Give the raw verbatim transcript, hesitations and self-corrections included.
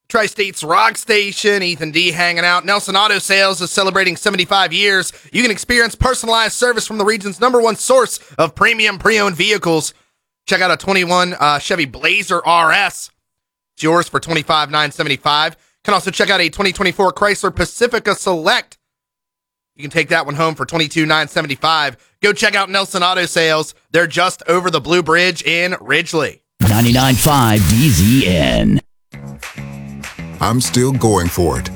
Tri-State's Rock Station, Ethan D hanging out. Nelson Auto Sales is celebrating seventy-five years. You can experience personalized service from the region's number one source of premium pre-owned vehicles. Check out a twenty-one uh, Chevy Blazer R S. It's yours for twenty-five thousand nine hundred seventy-five dollars. Can also check out a twenty twenty-four Chrysler Pacifica Select. You can take that one home for twenty-two thousand nine hundred seventy-five dollars. Go check out Nelson Auto Sales. They're just over the Blue Bridge in Ridgely. ninety-nine point five D Z N. I'm still going for it.